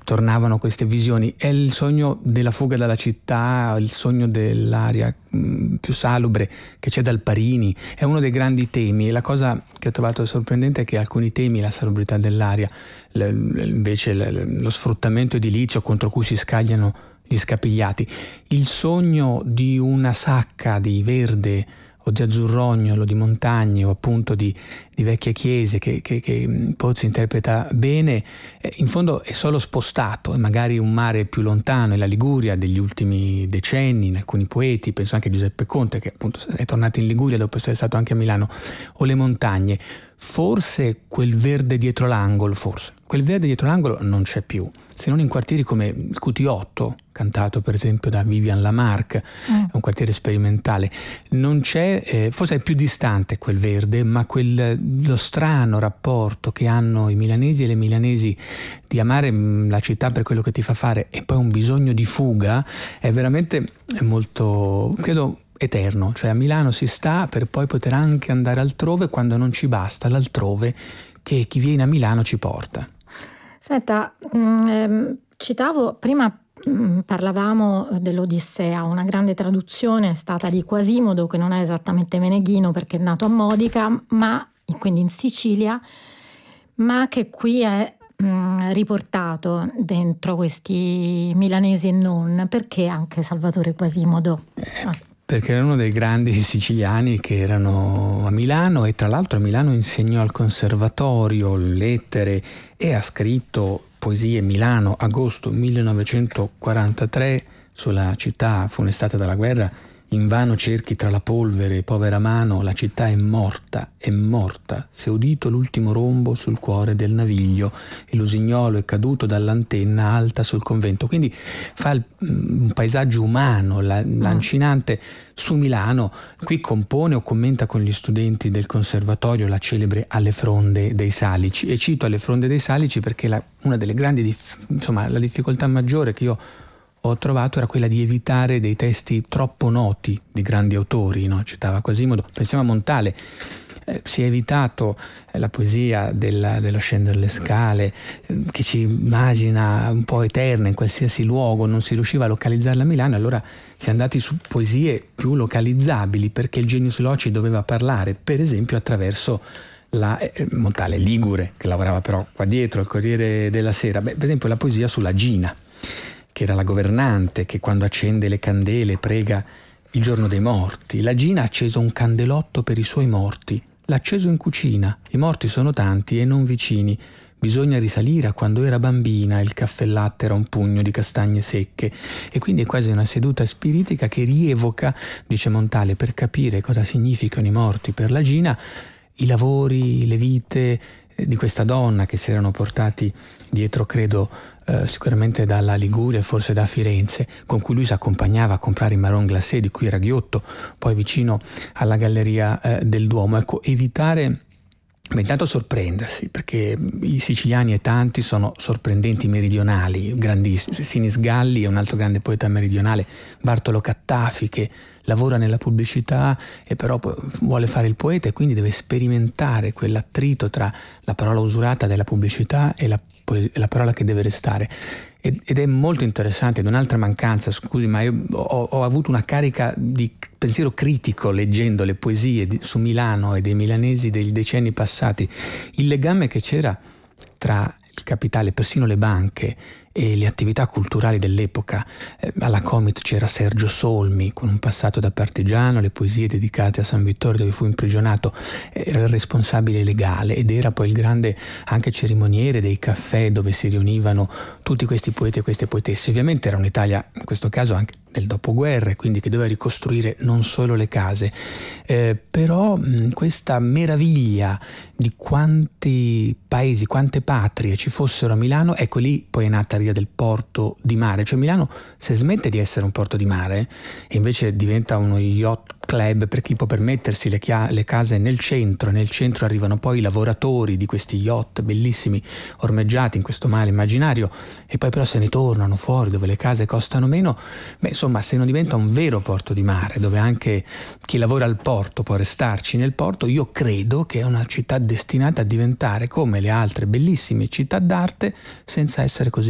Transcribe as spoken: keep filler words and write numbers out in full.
tornavano queste visioni. È il sogno della fuga dalla città, il sogno dell'aria mh, più salubre che c'è dal Parini, è uno dei grandi temi. E la cosa che ho trovato sorprendente è che alcuni temi, la salubrità dell'aria, l- l- invece l- lo sfruttamento edilizio contro cui si scagliano gli scapigliati, il sogno di una sacca di verde o di azzurrognolo, di montagne o appunto di, di vecchie chiese che, che, che Pozzi interpreta bene, eh, in fondo è solo spostato, e magari un mare più lontano, è la Liguria degli ultimi decenni, in alcuni poeti, penso anche a Giuseppe Conte che appunto è tornato in Liguria dopo essere stato anche a Milano, o le montagne. Forse quel verde dietro l'angolo, forse, quel verde dietro l'angolo non c'è più, se non in quartieri come il Q T otto, cantato per esempio da Vivian Lamarck, mm. è un quartiere sperimentale. Non c'è, eh, forse è più distante quel verde, ma quel, lo strano rapporto che hanno i milanesi e le milanesi di amare la città per quello che ti fa fare e poi un bisogno di fuga è veramente molto, credo, eterno. Cioè a Milano si sta per poi poter anche andare altrove quando non ci basta l'altrove che chi viene a Milano ci porta. Senta, ehm, citavo prima, mh, parlavamo dell'Odissea, una grande traduzione è stata di Quasimodo, che non è esattamente Meneghino perché è nato a Modica, ma quindi in Sicilia, ma che qui è mh, riportato dentro questi milanesi e non. Perché anche Salvatore Quasimodo? Eh. Perché era uno dei grandi siciliani che erano a Milano, e tra l'altro a Milano insegnò al conservatorio lettere e ha scritto poesie. Milano, agosto millenovecentoquarantatré, sulla città funestata dalla guerra: invano cerchi tra la polvere, povera mano, la città è morta, è morta, se udito l'ultimo rombo sul cuore del naviglio, e l'usignolo è caduto dall'antenna alta sul convento. Quindi fa il, un paesaggio umano, la, lancinante su Milano. Qui compone o commenta con gli studenti del conservatorio la celebre Alle fronde dei Salici, e cito Alle fronde dei Salici perché la, una delle grandi, dif- insomma la difficoltà maggiore che io ho trovato era quella di evitare dei testi troppo noti di grandi autori, no? Citava Quasimodo, pensiamo a Montale. Eh, si è evitato eh, la poesia della, dello scendere le scale, eh, che ci immagina un po' eterna in qualsiasi luogo, non si riusciva a localizzarla a Milano, allora si è andati su poesie più localizzabili, perché il genius loci doveva parlare, per esempio attraverso la eh, Montale ligure, che lavorava però qua dietro al Corriere della Sera. Beh, per esempio la poesia sulla Gina, che era la governante che quando accende le candele prega il giorno dei morti. La Gina ha acceso un candelotto per i suoi morti, l'ha acceso in cucina, i morti sono tanti e non vicini, bisogna risalire a quando era bambina, il caffè latte era un pugno di castagne secche. E quindi è quasi una seduta spiritica che rievoca, dice Montale, per capire cosa significano i morti per la Gina, i lavori, le vite di questa donna che si erano portati dietro, credo, eh, sicuramente dalla Liguria e forse da Firenze, con cui lui si accompagnava a comprare i marron glacé di cui era ghiotto, poi vicino alla Galleria eh, del Duomo. Ecco, evitare, beh, intanto sorprendersi, perché i siciliani e tanti sono sorprendenti, meridionali, grandissimi. Sinisgalli è un altro grande poeta meridionale, Bartolo Cattafi, che lavora nella pubblicità e però vuole fare il poeta e quindi deve sperimentare quell'attrito tra la parola usurata della pubblicità e la, la parola che deve restare. Ed è molto interessante. Ed un'altra mancanza, scusi, ma io ho, ho avuto una carica di pensiero critico leggendo le poesie di, su Milano e dei milanesi dei decenni passati, il legame che c'era tra il capitale, persino le banche e le attività culturali dell'epoca. Eh, alla Comit c'era Sergio Solmi con un passato da partigiano, le poesie dedicate a San Vittorio dove fu imprigionato, era il responsabile legale ed era poi il grande anche cerimoniere dei caffè dove si riunivano tutti questi poeti e queste poetesse. Ovviamente era un'Italia, in questo caso anche nel dopoguerra, quindi che doveva ricostruire non solo le case, eh, però mh, questa meraviglia di quanti paesi, quante patrie ci fossero a Milano, ecco lì poi è nata l'idea del porto di mare. Cioè Milano, se smette di essere un porto di mare e invece diventa uno yacht club per chi può permettersi le, chia- le case nel centro, e nel centro arrivano poi i lavoratori di questi yacht bellissimi ormeggiati in questo mare immaginario, e poi però se ne tornano fuori dove le case costano meno, beh insomma, se non diventa un vero porto di mare dove anche chi lavora al porto può restarci nel porto, io credo che è una città destinata a diventare come le altre bellissime città d'arte senza essere così